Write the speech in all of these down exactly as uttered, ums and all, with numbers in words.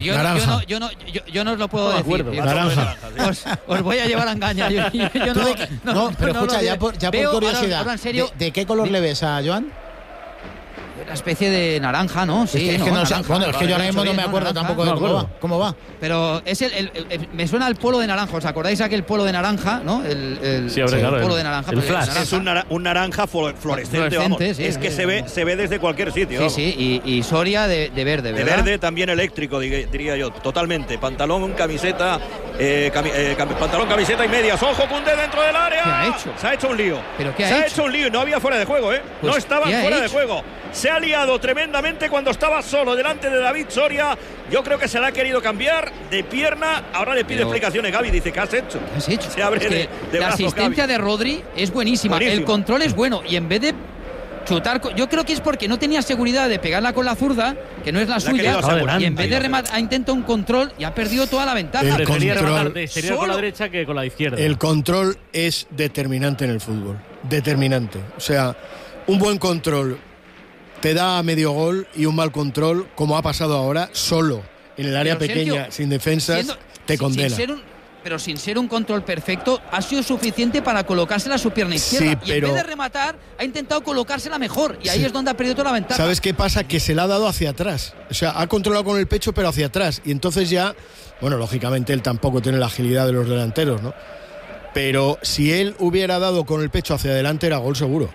Yo, naranja. yo, no, yo, no, yo, yo no os lo puedo No me decir. acuerdo. Yo- Naranja. Os, os voy a llevar a engañar. Yo, yo- yo Tú no, de qué- no, no, pero no lo escucha, diré. ya por, ya por Veo, curiosidad, ahora- ahora en serio, ¿de, de qué color le ves a Joan? una especie de naranja, ¿no? Sí, es que, es que no, sé- naranja. bueno, es que yo ahora mismo no Bien, me acuerdo naranja. tampoco de No me cómo va. acuerdo. ¿Cómo va? Pero es el, el- el- el- me suena al polo de naranja. ¿Os acordáis aquel polo de naranja, no? El, el, Sí, hombre, el claro, polo el- de naranja. el pero flash. naranja. Es un, nara- un naranja fluo- fluorescente, vamos. Fluorescente, sí, es que sí, se ve, sí. se ve desde cualquier sitio. Sí, vamos. sí, y, y Soria de, de verde, De ¿verdad? verde, también eléctrico, diga- diría yo, totalmente. Pantalón, camiseta, eh, cami- eh, cam- pantalón, camiseta y medias. ¡Ojo, Koundé dentro del área! ¿Qué ha hecho? Se ha hecho un lío. ¿Pero qué ha Se ha hecho? hecho un lío y no había fuera de juego, ¿eh? Pues, no estaban ¿qué ha fuera de hecho? juego. Se ha liado tremendamente cuando estaba solo delante de David Soria. Yo creo que se la ha querido cambiar de pierna. Ahora le pide Pero- explicaciones, Gaby. Dice, ¿qué has hecho? ¿Qué has hecho? Se abre Es que de, de la brazos, asistencia Gaby. de Rodri es buenísima. Buenísima. El control es bueno. Y en vez de chutar, co- yo creo que es porque no tenía seguridad de pegarla con la zurda, que no es la La ha querido suya. asegurar. Y en vez de Ahí. rematar, ha intentado un control y ha perdido toda la ventaja. El Prefería control- rematar de exterior con la Solo- derecha que con la izquierda. El control es determinante en el fútbol. Determinante. O sea, un buen control te da medio gol y un mal control, como ha pasado ahora, solo en el área Pero, Sergio, pequeña, sin defensas, Siendo- te sin- condena. sin ser un- pero sin ser un control perfecto, ha sido suficiente para colocársela a su pierna izquierda. Sí, Y en pero- vez de rematar, ha intentado colocársela mejor. Y ahí Sí. es donde ha perdido toda la ventaja. ¿Sabes qué pasa? Que se la ha dado hacia atrás. O sea, ha controlado con el pecho, pero hacia atrás. Y entonces ya, bueno, lógicamente él tampoco tiene la agilidad de los delanteros, ¿no? Pero si él hubiera dado con el pecho hacia adelante, era gol seguro.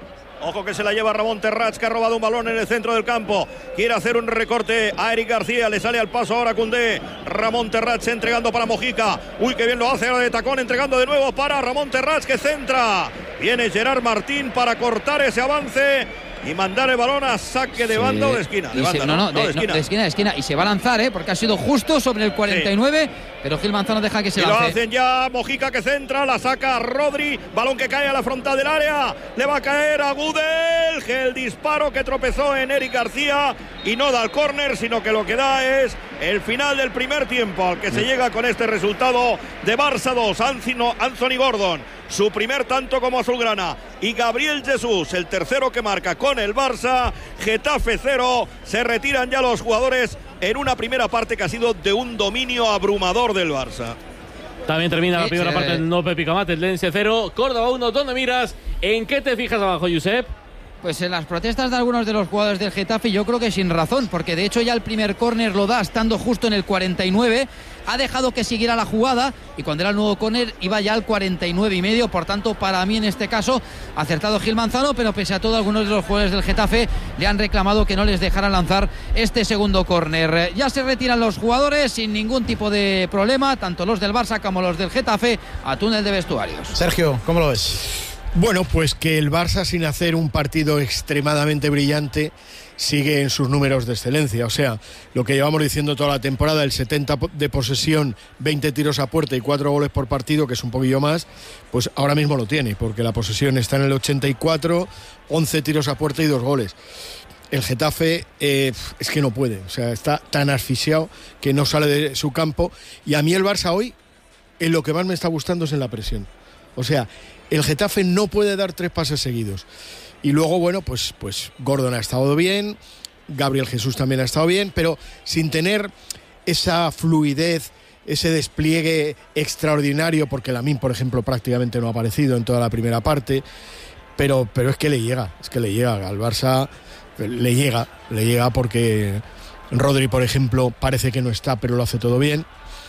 Ojo que se la lleva Ramón Terrats, que ha robado un balón en el centro del campo. Quiere hacer un recorte a Eric García. Le sale al paso ahora Koundé. Ramón Terrats entregando para Mojica. Uy, qué bien lo hace ahora de tacón, entregando de nuevo para Ramón Terrats, que centra. Viene Gerard Martín para cortar ese avance y mandar el balón a saque de Sí. banda o de esquina. De Y se- banda, no, no, de, de no, esquina. de esquina, de esquina. Y se va a lanzar, ¿eh? Porque ha sido justo sobre el cuarenta y nueve. Pero Gil Manzano deja que se Y lo lance. hacen ya, Mojica que centra, la saca Rodri, balón que cae a la frontal del área, le va a caer a Gudel, que el disparo que tropezó en Eric García y no da el córner, sino que lo que da es el final del primer tiempo, al que se llega con este resultado de Barça dos, Anthony, Anthony Gordon, su primer tanto como azulgrana, y Gabriel Jesús, el tercero que marca con el Barça. Getafe cero, se retiran ya los jugadores en una primera parte que ha sido de un dominio abrumador del Barça. También termina la Sí, primera sí. parte del No Pepicamate, el Lense cero, Córdoba uno. ¿Dónde miras? ¿En qué te fijas abajo, Josep? Pues en las protestas de algunos de los jugadores del Getafe, yo creo que sin razón, porque de hecho ya el primer córner lo da estando justo en el cuarenta y nueve, ha dejado que siguiera la jugada y cuando era el nuevo córner iba ya al cuarenta y nueve y medio, por tanto para mí en este caso acertado Gil Manzano, pero pese a todo algunos de los jugadores del Getafe le han reclamado que no les dejaran lanzar este segundo córner. Ya se retiran los jugadores sin ningún tipo de problema, tanto los del Barça como los del Getafe, a túnel de vestuarios. Sergio, ¿cómo lo ves? Bueno, pues que el Barça, sin hacer un partido extremadamente brillante, sigue en sus números de excelencia. O sea, lo que llevamos diciendo toda la temporada, el setenta de posesión, veinte tiros a puerta y cuatro goles por partido, que es un poquillo más, pues ahora mismo lo tiene, porque la posesión está en el ochenta y cuatro, once tiros a puerta y dos goles. El Getafe eh, es que no puede, o sea, está tan asfixiado que no sale de su campo. Y a mí el Barça hoy, en lo que más me está gustando es en la presión. O sea, el Getafe no puede dar tres pases seguidos. Y luego, bueno, pues, pues Gordon ha estado bien, Gabriel Jesús también ha estado bien, pero sin tener esa fluidez, ese despliegue extraordinario, porque Lamine, por ejemplo, prácticamente no ha aparecido en toda la primera parte, pero, pero es que le llega, es que le llega al Barça, le llega, le llega porque Rodri, por ejemplo, parece que no está, pero lo hace todo bien.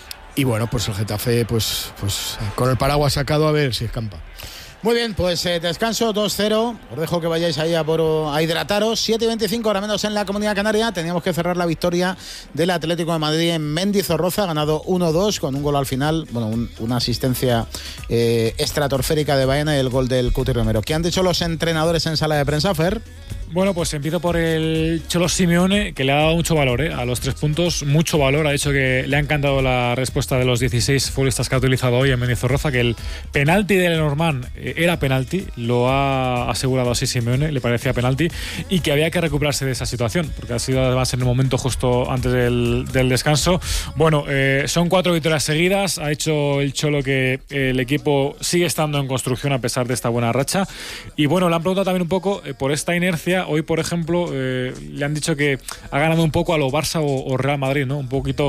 Y bueno, pues el Getafe, pues, pues con el paraguas sacado, a ver si escampa. Muy bien, pues eh, descanso dos cero. Os dejo que vayáis ahí a, por, a hidrataros. siete y veinticinco, ahora menos en la Comunidad Canaria. Teníamos que cerrar la victoria del Atlético de Madrid en Mendizorroza, ganado uno dos con un gol al final. Bueno, un, una asistencia eh, estratosférica de Baena y el gol del Cuti Romero. ¿Qué han dicho los entrenadores en sala de prensa, Fer? Bueno, pues empiezo por el Cholo Simeone, que le ha dado mucho valor ¿eh? a los tres puntos, mucho valor. Ha dicho que le ha encantado la respuesta de los dieciséis futbolistas que ha utilizado hoy en Mendizorroza, que el penalti de Lenormand era penalti, lo ha asegurado así Simeone, le parecía penalti, y que había que recuperarse de esa situación, porque ha sido además en el momento justo antes del, del descanso. Bueno, eh, son cuatro victorias seguidas, ha hecho el Cholo que eh, el equipo sigue estando en construcción a pesar de esta buena racha, y bueno, le han preguntado también un poco eh, por esta inercia. Hoy, por ejemplo, eh, le han dicho que ha ganado un poco a lo Barça o, o Real Madrid, ¿no? Un poquito